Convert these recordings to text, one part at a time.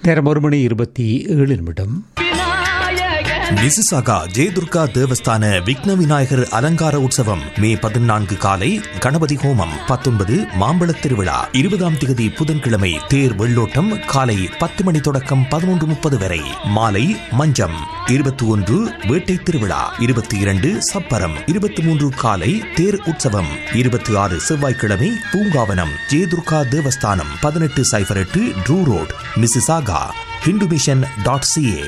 நேரம் 1:27. மிசிசாகா ஜெயதுர்கா தேவஸ்தான விக்ன விநாயகர் அலங்கார உற்சவம் மே 14 காலை கணபதி ஹோமம், 19 மாம்பழத் திருவிழா, 20ஆம் திகதி புதன்கிழமை தேர் வெள்ளோட்டம் காலை 10 மணி தொடக்கம் 11:30 வரை. மாலை மஞ்சம், 21 வேட்டை திருவிழா, 22 சப்பரம், 23 காலை தேர் உற்சவம், 26 செவ்வாய்க்கிழமை பூங்காவனம் ஜெயதுர்கா தேவஸ்தானம், 1808 ட்ரூ ரோட், மிசிசாகா. hindumission.ca.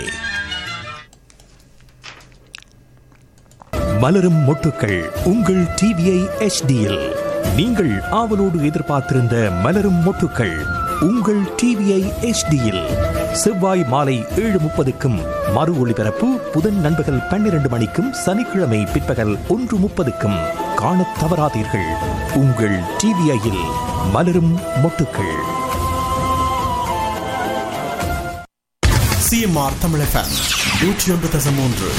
மலரும் மொட்டுக்கள் உங்கள் டிவிஐ HDயில் நீங்கள் ஆவலோடு எதிர்பார்த்திருந்த மலரும் மொட்டுக்கள் உங்கள் டிவிஐ HDயில் செவ்வாய் மாலை 7:30க்கும் மறு ஒளிபரப்பு புதன் நண்பகல் 12 மணிக்கும் சனிக்கிழமை பிற்பகல் 1:30க்கும் காணத் தவறாதீர்கள். உங்கள் டிவிஐயில் மலரும் மொட்டுக்கள். CMR Tamil FM 101.3.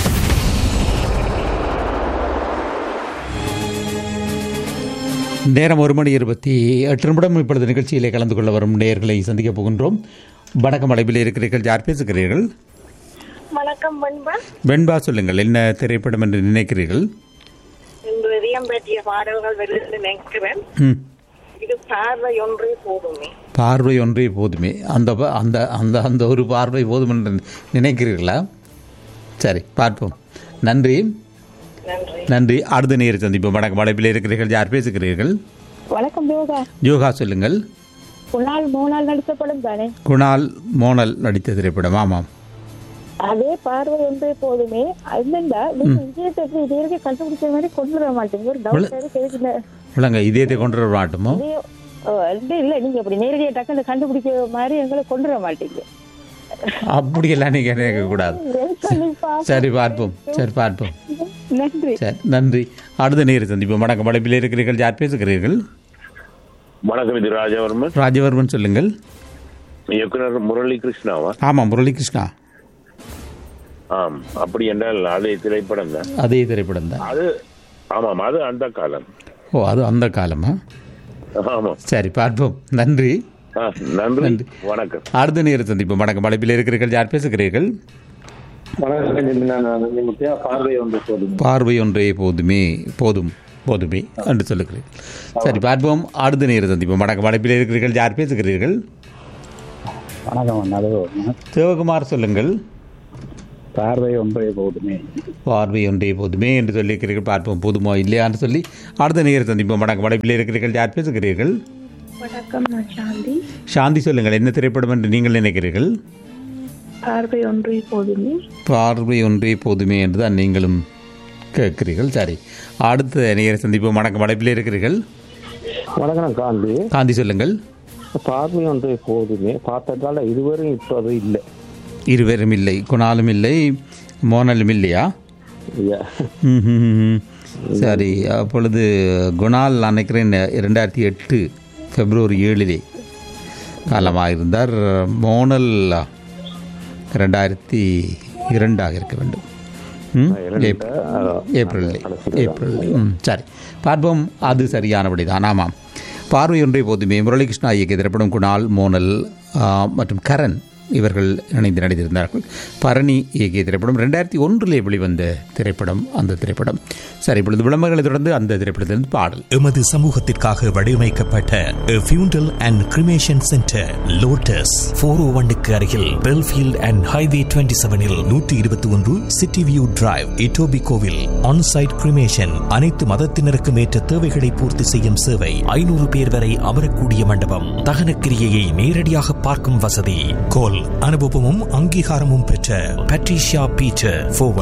நேரம் 1:28. இப்பொழுது நிகழ்ச்சியிலே கலந்து கொள்ள வரும் நேயர்களை சந்திக்க போகின்றோம். வணக்கம், அழைப்பில் இருக்கிறீர்கள். யார் பேசுகிறீர்கள்? வணக்கம் வெண்பா. வெண்பா, சொல்லுங்கள், என்ன திரைப்படம் என்று நினைக்கிறீர்கள்? இன்று இதயம் பற்றிய பாடல்கள் வெளியிட்டு நினைக்கிறேன். இது பார்வை ஒன்றே போதுமே. பார்வை ஒன்றே போதுமே. அந்த அந்த அந்த அந்த ஒரு பார்வை போதும் என்று நினைக்கிறீர்களா? சரி, பார்ப்போம். நன்றி நன்றி. அடுத்த நேரம் சந்திப்போம். வணக்கம், அழைப்பில் இருக்கிறீர்கள். யார் பேசுகிறீர்கள்? வணக்கம் யோகா. யோகா, சொல்லுங்கள். குணால் மோனால் நடித்த படம் தானே? குணால் மோனல் நடித்த திரைப்படம். ஆமாம், அதே பார்வை ஒன்றே போதுமே. என்னண்டா இதயத்தை இதே கண்டுபிடிச்ச மாதிரி கொண்டு வர மாட்டேங்க. ஒரு டவுட் இல்லைங்க, இதயத்தை கொண்டு வர மாட்டோமோ? இல்ல, நீங்க அப்படி நேரடியாக டக்குன்னு கண்டுபிடிக்கிற மாதிரி எங்களை கொண்டு வர மாட்டீங்க. அப்படியெல்லாம் நீங்க நினைக்க கூடாது. சரி, பார்ப்போம். சரி, பார்ப்போம். நன்றி. சரி, நன்றி. அடுத்த நேரம் சந்திப்போம். வணக்கம், அழைப்பில் இருக்கிறீர்கள். யார் பேசுகிறீர்கள்? வணக்கம், இது ராஜவர்மன். ராஜவர்மன், சொல்லுங்கள். இயக்குனர் முரளி கிருஷ்ணாவா? ஆமாம், முரளி கிருஷ்ணா. ஆம், அப்படி என்றால் அதே திரைப்படம் தான். அதே திரைப்படம் தான். அது ஆமாம், அது அந்த காலம். ஓ, அது அந்த காலமா? ஆமாம். சரி, பார்ப்போம். நன்றி நன்றி. வணக்கம். அடுத்த நேரம் சந்திப்போம். வணக்கம், அழைப்பில் இருக்கிறீர்கள். யார் பேசுகிறீர்கள்? பார்வை ஒன்றே போதுமே போதுமே என்று சொல்லுகிறேன். சரி, பார்ப்போம். அடுத்த நேரம் சந்திப்போம். வணக்கம், அழைப்பில் இருக்கிறீர்கள். யார் பேசுகிறீர்கள்? வணக்கம், சிவகுமார், சொல்லுங்கள். பார்வை ஒன்றே போதுமே. பார்வை ஒன்றே போதுமே என்று சொல்லியிருக்கிறீர்கள். பார்ப்போம் போதுமோ இல்லையான்னு சொல்லி அடுத்த நேரம் சந்திப்போம். வணக்கம், அழைப்பில் இருக்கிறீர்கள். யார் பேசுகிறீர்கள்? வணக்கம், நான் சாந்தி. சாந்தி, சொல்லுங்கள். என்ன திரைப்படம் என்று நீங்கள் நினைக்கிறீர்கள்? பார்வை ஒன்றே போதுமே. பார்வை ஒன்றே போதுமே என்று தான் நீங்களும் கேட்கிறீர்கள். சரி, அடுத்த நேரம் சந்திப்போம். வணக்கம், அழைப்பில் இருக்கிறீர்கள். வணக்கம், காந்தி. காந்தி, சொல்லுங்கள். பார்வை ஒன்றே போதுமே பார்த்ததால இதுவரையும் இப்போ அது இல்லை. இருவரும் இல்லை, குணாலும் இல்லை, மோனலும் இல்லையா? சரி, அப்பொழுது குணால் நினைக்கிறேன் 2008 February 7 காலமாக இருந்தார். மோனல் 2002 இருக்க வேண்டும். ஏப்ரல். சரி, பார்ப்போம். அது சரியானபடி தான். ஆமாம், பார்வை ஒன்றே போதுமே முரளிகிருஷ்ணா இயக்கிய திரைப்படம். குணால், மோனல் மற்றும் கரண் இவர்கள் இணைந்து நடித்திருந்தார்கள். பரணி இயக்கிய திரைப்படம் 2001 வெளிவந்த திரைப்படம் அந்த திரைப்படம். சரி, இப்பொழுது விளம்பரங்களை தொடர்ந்து அந்த திரைப்படத்திலிருந்து பாடல். எமது சமூகத்திற்காக வடிவமைக்கப்பட்ட ஃபியூண்டல் அண்ட் கிரிமேஷன் சென்டர் லோட்டஸ் 401 அருகில் Belfield and highway 27 121 city view drive, இட்டோபிகோவில். Onsite cremation, அனைத்து மதத்தினருக்கும் ஏற்ற தேவைகளை பூர்த்தி செய்யும் சேவை. 500 பேர் வரை அமரக்கூடிய மண்டபம். தகனக்கிரியையை நேரடியாக பார்க்கும் வசதி. கோல் அனுபவமும் அங்கீகாரமும் பெற்ற பட்ரிஷியா பீட்டர்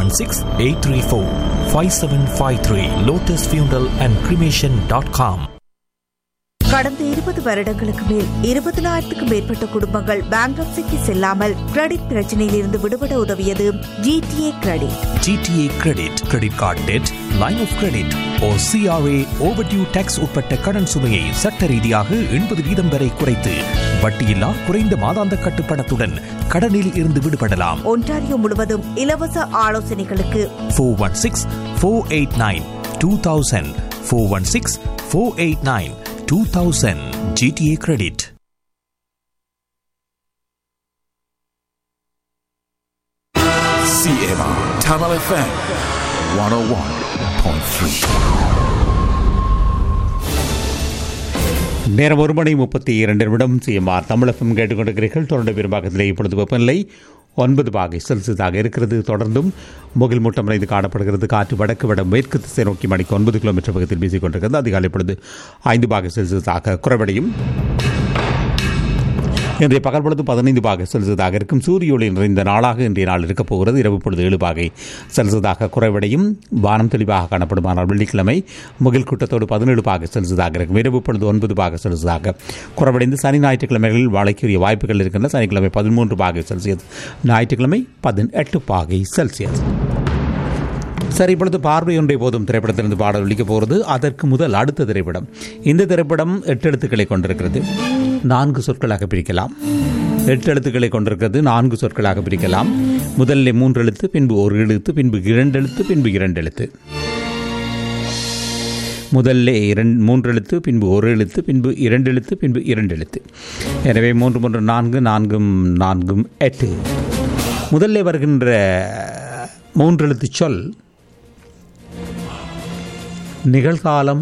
416-834-5753 lotusfunerallandcremation.com. கடந்த 20 வருடங்களுக்கு மேல் 20,000க்கும் மேற்பட்ட குடும்பங்கள் பேங்க்ரப்சிக்கு செல்லாமல் கிரெடிட் பிரச்சனையில் இருந்து விடுபட உதவியது GTA credit. GTA credit, credit card dead, line of credit or CRA overdue tax உட்பட்ட கடன் சுமையை சட்ட ரீதியாக 80% வரை குறைத்து வட்டியில்லா குறைந்த மாதாந்த கட்டுப்பணத்துடன் கடனில் இருந்து விடுபடலாம். ஒன்டாரியோ முழுவதும் இலவச ஆலோசனைகளுக்கு 416-489-2000 416-489-2000 GTA credit. CMR Tamil FM 101.3. நேரம் 1:32 சிஎம்ஆர் தமிழகம் கேட்டுக்கொண்டிருக்கிறீர்கள். தொடர்ந்து பெரும்பாக்கத்திலே இப்பொழுது வெப்பநிலை 9 பாகை செல்சியஸாக இருக்கிறது. தொடர்ந்தும் முகில் மூட்டம் நிறைந்து காணப்படுகிறது. காற்று வடக்கு வட மேற்கு திசை நோக்கி மணிக்கு 9 கிலோமீட்டர் வேகத்தில் வீசிக்கொண்டிருக்கிறது. அதிகாலை பொழுது 5 பாகை செல்சியஸாக குறைவடையும். இன்றைய பகல் பொழுது 15 பாகை செல்சியஸாக இருக்கும். சூரிய ஒளி நிறைந்த நாளாக இன்றைய நாள் இருக்கப் போகிறது. இரவு பொழுது 7 பாகை செல்சியஸாக குறைவடையும். வானம் தெளிவாக காணப்படுமானால் வெள்ளிக்கிழமை முகில் கூட்டத்தோடு 17 பாகை செல்சியஸாக இருக்கும். இரவு பொழுது 9 பாகை செல்சியஸாக குறைவடைந்து சனி ஞாயிற்றுக்கிழமைகளில் வாழைக்குரிய வாய்ப்புகள் இருக்கின்றன. சனிக்கிழமை 13 பாகை செல்சியஸ், ஞாயிற்றுக்கிழமை 18 பாகை செல்சியஸ். சரி, இப்பொழுது பார்வை ஒன்றை போதும் திரைப்படத்திலிருந்து பாடல் ஒலிக்கப் போகிறது. அதற்கு முதல் அடுத்த திரைப்படம். இந்த திரைப்படம் 8 எழுத்துக்களை கொண்டிருக்கிறது. 4 சொற்களாக பிரிக்கலாம். 8 எழுத்துக்களை கொண்டிருக்கிறது. 4 சொற்களாக பிரிக்கலாம். முதல்ல 3 எழுத்து, பின்பு 1 எழுத்து, பின்பு 2 எழுத்து, பின்பு 2 எழுத்து. முதல்ல 3 எழுத்து, பின்பு 1 எழுத்து, பின்பு 2 எழுத்து, பின்பு 2 எழுத்து. எனவே 3 3 4 4 4 8. முதல்ல வருகின்ற 3 எழுத்து சொல் நிகழ்காலம்,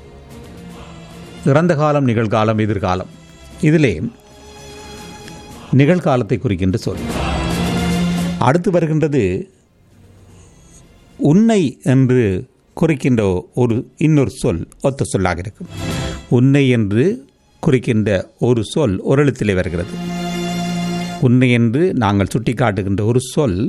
இறந்த காலம், நிகழ்காலம், எதிர்காலம். இதிலே நிகழ்காலத்தை குறிக்கின்ற சொல். அடுத்து வருகின்றது உன்னை என்று குறிக்கின்ற இன்னொரு சொல் ஒத்த சொல்லாக இருக்கும். உன்னை என்று குறிக்கின்ற ஒரு சொல் ஒரு எழுத்திலே வருகிறது. உன்னை என்று நாங்கள் சுட்டி காட்டுகின்ற ஒரு சொல்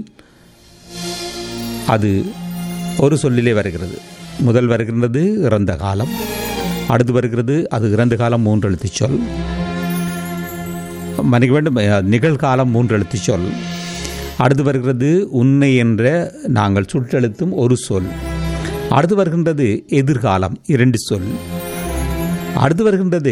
அது ஒரு சொல்லிலே வருகிறது. முதல் வருகின்றது இறந்த காலம். அடுத்து வருகிறது அது இறந்த காலம் 3 எழுத்து சொல். மன்னிக்க வேண்டும், நிகழ்காலம் 3 எழுத்து சொல். அடுத்து வருகிறது உன்னை என்ற நாங்கள் சுற்றெழுத்தும் ஒரு சொல். அடுத்து வருகின்றது எதிர்காலம் 2 சொல். அடுத்து வருகின்றது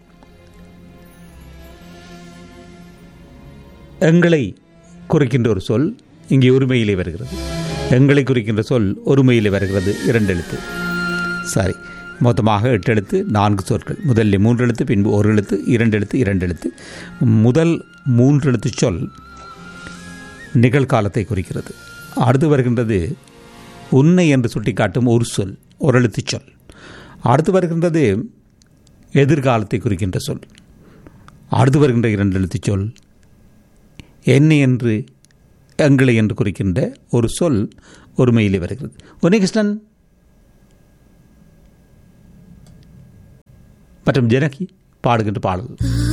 எங்களை குறிக்கின்ற ஒரு சொல். இங்கே ஒருமையிலே வருகிறது. எங்களை குறிக்கின்ற சொல் ஒருமையிலே வருகிறது, 2 எழுத்து. சரி, மொத்தமாக 8 எழுத்து, 4 சொற்கள். முதலில் 3 எழுத்து, பின்பு 1 எழுத்து, 2 எழுத்து, 2 எழுத்து. முதல் 3 எழுத்து சொல் நிகழ்காலத்தை குறிக்கிறது. அடுத்து வருகின்றது உன்னை என்று சுட்டிக்காட்டும் ஒரு சொல், ஒரு எழுத்து சொல். அடுத்து வருகின்றது எதிர்காலத்தை குறிக்கின்ற சொல். அடுத்து வருகின்ற 2 எழுத்து சொல் என்னை என்று எங்களை என்று குறிக்கின்ற ஒரு சொல் ஒருமையிலே வருகிறது. உன்னிகிருஷ்ணன் மற்றும் ஜனகி பாடுகின்ற பாடல்.